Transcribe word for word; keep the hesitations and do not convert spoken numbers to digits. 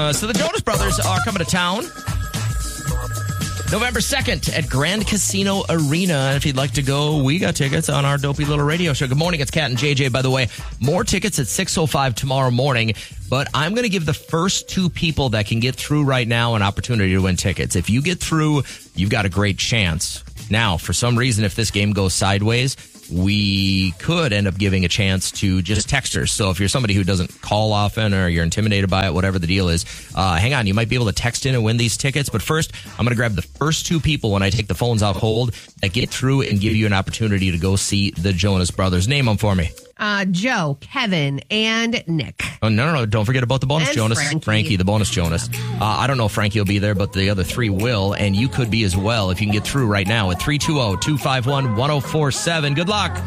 Uh, so the Jonas Brothers are coming to town November second at Grand Casino Arena. If you'd like to go, we got tickets on our dopey little radio show. Good morning, it's Kat and J J, by the way. More tickets at six oh five tomorrow morning, but I'm going to give the first two people that can get through right now an opportunity to win tickets. If you get through, you've got a great chance. Now, for some reason, if this game goes sideways, we could end up giving a chance to just texters. So if you're somebody who doesn't call often or you're intimidated by it, whatever the deal is, uh, hang on. You might be able to text in and win these tickets. But first, I'm going to grab the first two people when I take the phones off hold that get through and give you an opportunity to go see the Jonas Brothers. Name them for me. Uh, Joe, Kevin, and Nick. Oh, no, no, no. Don't forget about the bonus And Jonas. Frankie. Frankie, the bonus Jonas. Uh, I don't know if Frankie will be there, but the other three will. And you could be as well if you can get through right now at three two zero, two five one, one zero four seven. Good luck.